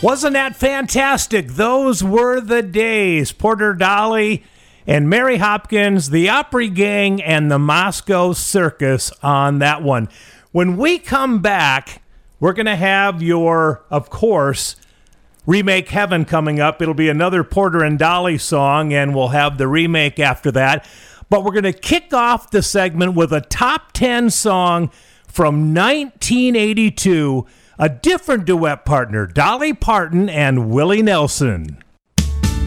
Wasn't that fantastic? Those were the days. Porter Dolly and Mary Hopkins, the Opry Gang, and the Moscow Circus on that one. When we come back, we're going to have your, of course, Remake Heaven coming up. It'll be another Porter and Dolly song, and we'll have the remake after that. But we're going to kick off the segment with a top 10 song from 1982, a different duet partner, Dolly Parton and Willie Nelson.